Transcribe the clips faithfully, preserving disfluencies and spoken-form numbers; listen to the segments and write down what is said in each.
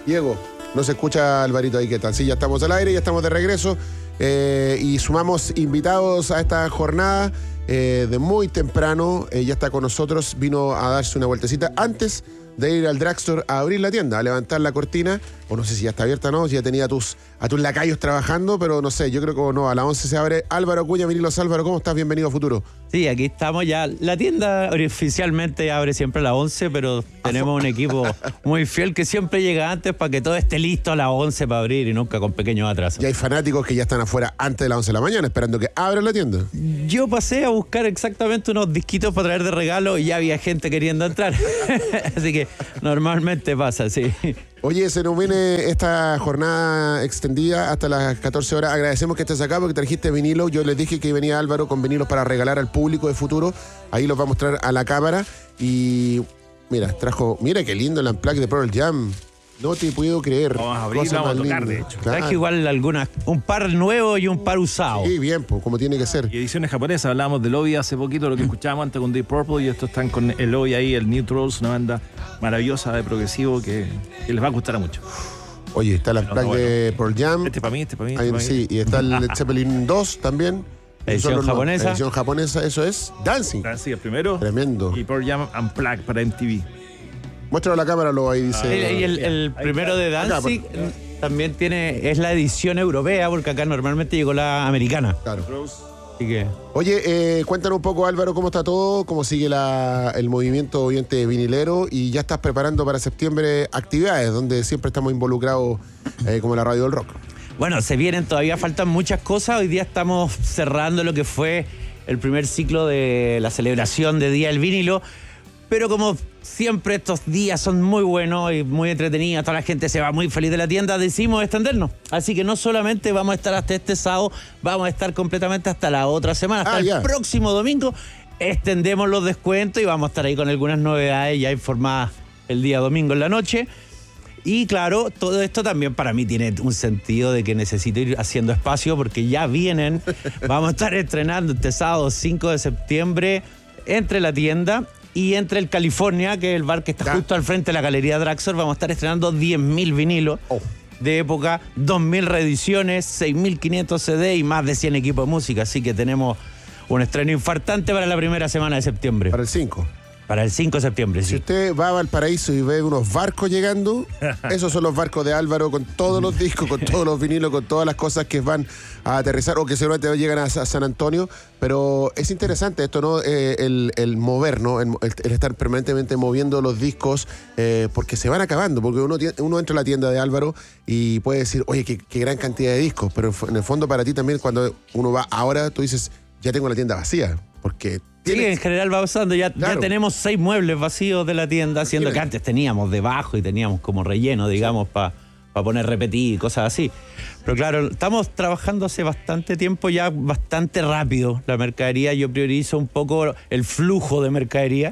Diego, no se escucha Alvarito ahí, ¿qué tal? Sí, ya estamos al aire, ya estamos de regreso eh, y sumamos invitados a esta jornada eh, de muy temprano. Eh, ya está con nosotros, vino a darse una vueltecita antes de ir al drugstore a abrir la tienda, a levantar la cortina, o no sé si ya está abierta o no, si ya tenía a tus, a tus lacayos trabajando, pero no sé, yo creo que no, a las once se abre. Álvaro Acuña, Vinilos Álvaro, ¿cómo estás? Bienvenido a Futuro. Sí, aquí estamos ya. La tienda oficialmente abre siempre a las once, pero tenemos un equipo muy fiel que siempre llega antes para que todo esté listo a las once para abrir y nunca con pequeños atrasos. Y hay fanáticos que ya están afuera antes de las once de la mañana esperando que abra la tienda. Yo pasé a buscar exactamente unos disquitos para traer de regalo y ya había gente queriendo entrar. Así que normalmente pasa, sí. Oye, se nos viene esta jornada extendida hasta las catorce horas. Agradecemos que estés acá porque trajiste vinilo. Yo les dije que venía Álvaro con vinilos para regalar al público de Futuro. Ahí los va a mostrar a la cámara. Y mira, trajo, mira qué lindo el Unplugged de Pearl Jam. No te puedo creer. Vamos a abrir, vamos a tocar, de hecho. Claro. Traje igual algunas, un par nuevo y un par usado. Sí, bien, pues, como tiene que ser. Y ediciones japonesas, hablábamos del Obi hace poquito, lo que escuchábamos antes con Deep Purple, y estos están con el Obi ahí, el Neutrals, una banda maravillosa de progresivo que, que les va a gustar a mucho. Oye, está el Unplugged bueno. de Pearl Jam. Este para mí, este para mí. Este Ahí, pa sí, y está el Zeppelin dos también. Edición japonesa. Edición japonesa, eso es Dancing. Dancing, el primero. Tremendo. Y Pearl Jam Unplugged para M T V. Muéstralo a la cámara, lo ahí dice. Ah, y el, el primero de Danzig también tiene, es la edición europea, porque acá normalmente llegó la americana. Claro. Así que... Oye, eh, cuéntanos un poco, Álvaro, cómo está todo, cómo sigue la, el movimiento oyente vinilero, y ya estás preparando para septiembre actividades donde siempre estamos involucrados eh, como la Radio del Rock. Bueno, se vienen, todavía faltan muchas cosas. Hoy día estamos cerrando lo que fue el primer ciclo de la celebración de Día del Vinilo. Pero como siempre estos días son muy buenos y muy entretenidos, toda la gente se va muy feliz de la tienda, decidimos extendernos. Así que no solamente vamos a estar hasta este sábado, vamos a estar completamente hasta la otra semana, hasta ah, el ya. próximo domingo. Extendemos los descuentos y vamos a estar ahí con algunas novedades ya informadas el día domingo en la noche. Y claro, todo esto también para mí tiene un sentido de que necesito ir haciendo espacio porque ya vienen, vamos a estar estrenando este sábado cinco de septiembre entre la tienda y entre el California, que es el bar que está ¿Ya? justo al frente de la Galería Drugstore. Vamos a estar estrenando diez mil vinilos oh. de época, dos mil reediciones, seis mil quinientos C D y más de cien equipos de música. Así que tenemos un estreno infartante para la primera semana de septiembre. Para el cinco. Para el cinco de septiembre, si sí. Si usted va a Valparaíso y ve unos barcos llegando, esos son los barcos de Álvaro con todos los discos, con todos los vinilos, con todas las cosas que van a aterrizar o que seguramente llegan a San Antonio. Pero es interesante esto, ¿no? Eh, el, el mover, ¿no? El, el estar permanentemente moviendo los discos eh, porque se van acabando. Porque uno, uno entra a la tienda de Álvaro y puede decir, oye, qué, qué gran cantidad de discos. Pero en el fondo para ti también cuando uno va ahora, tú dices, ya tengo la tienda vacía. Porque sí, en general va pasando. Ya, claro. ya tenemos seis muebles vacíos de la tienda, siendo que antes teníamos debajo y teníamos como relleno, digamos, para pa poner repetir y cosas así. Pero claro, estamos trabajando hace bastante tiempo ya, bastante rápido la mercadería. Yo priorizo un poco el flujo de mercadería.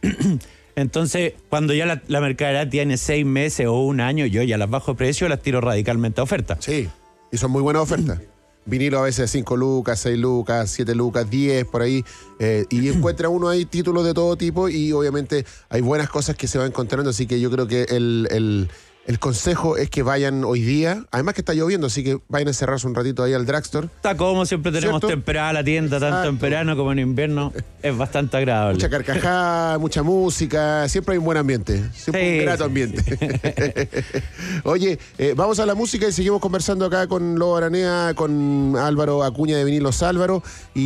Entonces, cuando ya la, la mercadería tiene seis meses o un año, yo ya las bajo de precio, las tiro radicalmente a oferta. Sí, y son muy buenas ofertas. Vinilo a veces cinco lucas, seis lucas, siete lucas, diez por ahí. Eh, y encuentra uno ahí títulos de todo tipo y obviamente hay buenas cosas que se van encontrando. Así que yo creo que el, el, el consejo es que vayan hoy día. Además que está lloviendo, así que vayan a encerrarse un ratito ahí al drugstore. Está como siempre tenemos ¿cierto? Temperada la tienda, tanto Exacto. en verano como en invierno. Es bastante agradable. Mucha carcajada, mucha música. Siempre hay un buen ambiente. Siempre sí, un grato sí. ambiente. Oye, eh, vamos a la música y seguimos conversando acá con Lobo Aranea, con Álvaro Acuña de Vinilos Álvaro.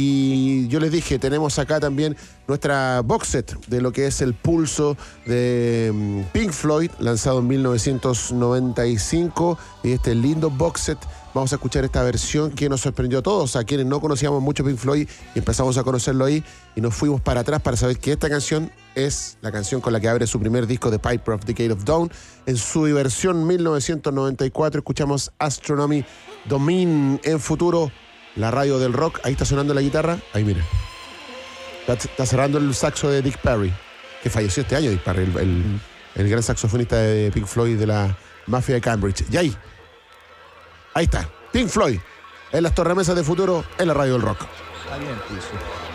Y yo les dije, tenemos acá también nuestra box set de lo que es el pulso de Pink Floyd, lanzado en mil novecientos noventa y cinco. Y este lindo box set, vamos a escuchar esta versión que nos sorprendió a todos, a quienes no conocíamos mucho Pink Floyd y empezamos a conocerlo ahí y nos fuimos para atrás para saber que esta canción es la canción con la que abre su primer disco de Piper of Decade of Dawn. En su versión mil novecientos noventa y cuatro escuchamos Astronomy Domine en Futuro, la radio del rock. Ahí está sonando la guitarra, ahí mira. Está, está cerrando el saxo de Dick Parry, que falleció este año Dick Parry, el, el, el gran saxofonista de Pink Floyd de la mafia de Cambridge. Y ahí, ahí está, Pink Floyd, en las tornamesas de Futuro, en la radio del rock. Está bien,